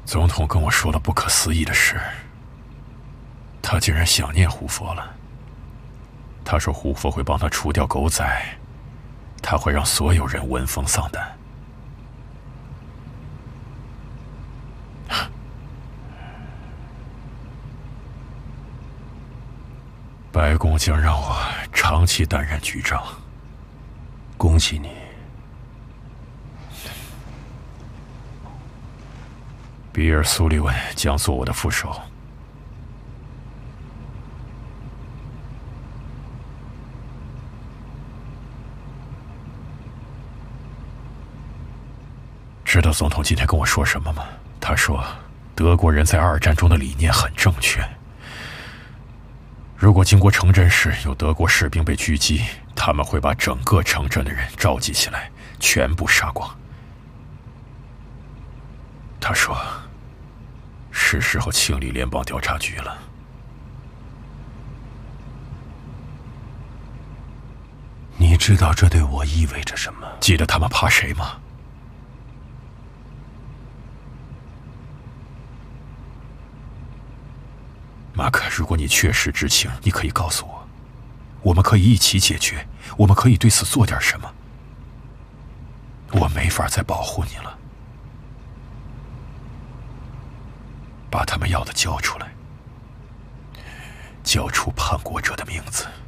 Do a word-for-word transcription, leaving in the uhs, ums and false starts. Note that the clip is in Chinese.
总统跟我说了不可思议的事，他竟然想念胡佛了。他说胡佛会帮他除掉狗仔，他会让所有人闻风丧胆。白宫将让我长期担任局长。 恭喜你。 比尔·苏利文将做我的副手。知道总统今天跟我说什么吗？他说，德国人在二战中的理念很正确。如果经过城镇时有德国士兵被狙击，他们会把整个城镇的人召集起来，全部杀光。他说，是时候清理联邦调查局了。 你知道这对我意味着什么？ 记得他们怕谁吗？马克，如果你确实知情，你可以告诉我，我们可以一起解决，我们可以对此做点什么。我没法再保护你了，把他们要的交出来，交出叛国者的名字。